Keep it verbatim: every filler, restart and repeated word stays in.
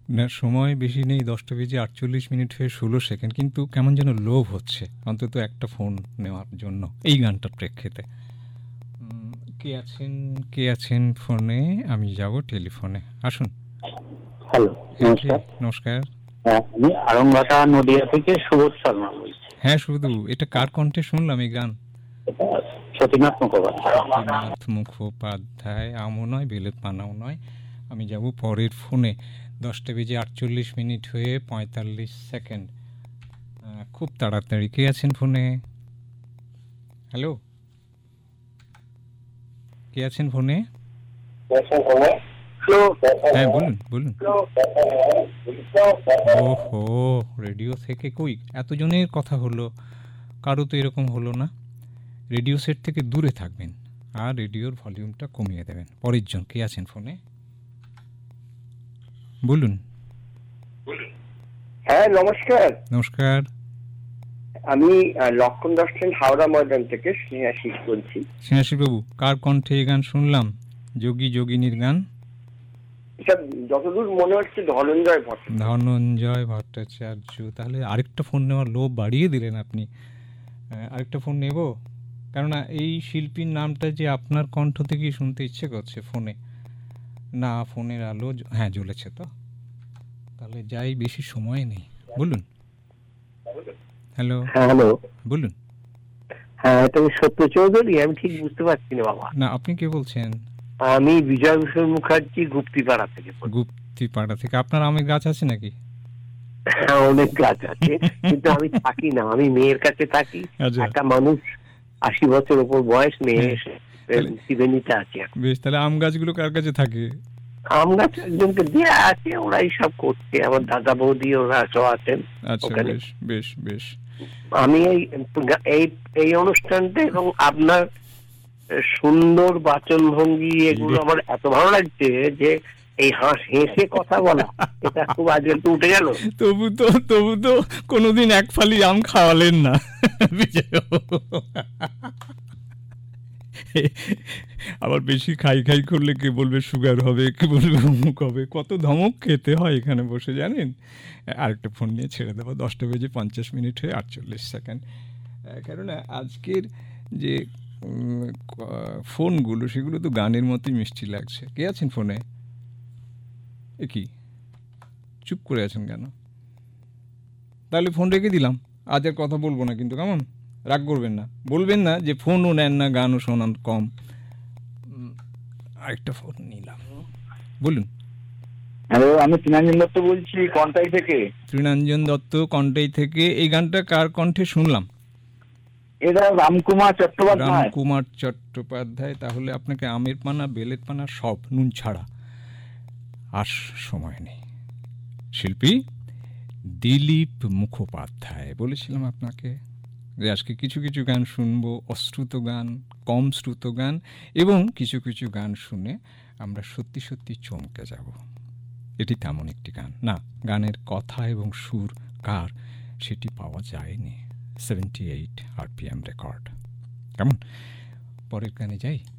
না, সময় বেশি নেই, দশটা বেজে আটচল্লিশ মিনিট হয়ে ষোলো সেকেন্ড, কিন্তু কেমন যেন লোভ হচ্ছে অন্তত একটা ফোন নেওয়ার জন্য এই গানটার প্রেক্ষিতে। উম, কে আছেন কে আছেন ফোনে? আমি যাব টেলিফোনে, আসুন। হ্যালো, হ্যাঁ, কে? নমস্কার। নমস্কার। হ্যাঁ, আমি আরংঘাটা নদিয়া থেকে সুবোধ শর্মা বলছি। হ্যাঁ, শুধু এটা কার কণ্ঠে শুনলাম এই গান? এটা সতীনাথ মুখোপাধ্যায়। সতীনাথ মুখোপাধ্যায়। আমও নয়, বেলেত পানাও নয়। আমি যাব পরের ফোনে। দশটা বেজে আটচল্লিশ মিনিট হয়ে পঁয়তাল্লিশ সেকেন্ড। আহ, খুব তাড়াতাড়ি। কে আছেন ফোনে? হ্যালো, কে আছেন ফোনে? হ্যাঁ, বলুন বলুন। ওহো, রেডিও থেকে কই এতজনের কথা হলো, কারো তো এরকম হলো না। রেডিও সেট থেকে দূরে থাকবেন আর রেডিওর ভলিউমটা কমিয়ে দেবেন। পরের জন কে আছেন ফোনে? বলুন। হ্যাঁ, নমস্কার। নমস্কার। আমি আহ, লক্ষণ দর্শন হাওড়া ময়দান থেকে স্নেহাশিস বলছি। স্নেহাশিস বাবু, কার কণ্ঠে এই গান শুনলাম? যোগী যোগিনীর গান। এটা যতদূর মনে হচ্ছে ধনঞ্জয় ভট্টাচার্য। ধনঞ্জয় ভট্টাচার্য। তাহলে আরেকটা ফোন নেওয়ার লোভ বাড়িয়ে দিলেন আপনি। আহ, আরেকটা ফোন নেব, কেননা এই শিল্পীর নামটা যে আপনার কণ্ঠ থেকেই শুনতে ইচ্ছে করছে ফোনে। না, ফোনের আলো জ- হ্যাঁ জ্বলেছে তো, তাহলে যাই, বেশি সময় নেই। বলুন। হ্যালো, হ্যাঁ, হ্যালো। বলুন। হ্যাঁ, এটা কি সত্য চৌধুরী? আমি ঠিক বুঝতে পারছি না বাবা। না, আপনি কে বলছেন? আমি বিজয় ভূষণ মুখার্জি, গুপ্তিপাড়া থেকে বলছি। গুপ্তিপাড়া থেকে। আপনার আমের গাছ আছে নাকি? হ্যাঁ, অনেক গাছ আছে, কিন্তু আমি থাকি না, আমি মেয়ের কাছে থাকি। আচ্ছা। একটা মানুষ আশি বছর উপর বয়স, মেয়ে হ্যাঁ। এসে তাহলে- ত্রিবেণীতে আছে। বেশ, তাহলে আম গাছগুলো কার কাছে থাকে? আম গাছ একজনকে দেয়া আছে, ওরাই সব করছে, আমার দাদা বৌদি ওরা সব আছেন আচ্ছা, ওখানে। বেশ বেশ বেশ। আমি এই এই এই অনুষ্ঠানটা এবং আপনার সুন্দর বাচন ভঙ্গি এগুলো আমার এত ভালো লাগছে যে এই হাঁস হেসে কথা বলা, এটা খুব আজকাল তো উঠে গেল। তবু তো তবু তো কোনোদিন এক ফালি আম খাওয়ালেন না বিজয়বাবু। আবার বেশি খাই খাই করলে কে বলবে সুগার হবে, কে বলবে অমুক হবে, কত ধমক খেতে হয় এখানে বসে, জানেন। আরেকটা ফোন নিয়ে ছেড়ে দেবো। দশটা বেজে পঞ্চাশ মিনিট হয়ে আটচল্লিশ সেকেন্ড। কেননা আজকের যে উম, ক- ফোনগুলো সেগুলো তো গানের মতোই মিষ্টি লাগছে। কে আছেন ফোনে? এ কি, চুপ করে আছেন কেন? তাহলে ফোন রেখে দিলাম, আজ আর কথা বলবো না, কিন্তু কেমন? রাগ করবেন না, বলবেন না যে ফোনও নেন না, গানও শোনান কম। উম, আরেকটা ফোন নিলাম, বলুন। হ্যালো, আমি তৃণাঞ্জন দত্ত বলছি কন্টাই থেকে। তৃণাঞ্জন দত্ত কণ্ঠেই থেকে। এই গানটা কার কণ্ঠে শুনলাম? এটা রামকুমার চট্টোপাধ্যায়। রামকুমার চট্টোপাধ্যায়। তাহলে আপনাকে আমের পানা, বেলের পানা সব, নুন ছাড়া। আর সময় নেই। শিল্পী দিলীপ মুখোপাধ্যায়। বলেছিলাম আপনাকে যে আজকে কিছু কিছু গান শুনবো, অশ্রুত গান, কম শ্রুত গান, এবং কিছু কিছু গান শুনে আমরা সত্যি সত্যি চমকে যাব। এটি তেমন একটি গান না, গানের কথা এবং সুর কার সেটি পাওয়া যায়নি। Seventy eight RPM record. কেমন? পরের গানে যাই।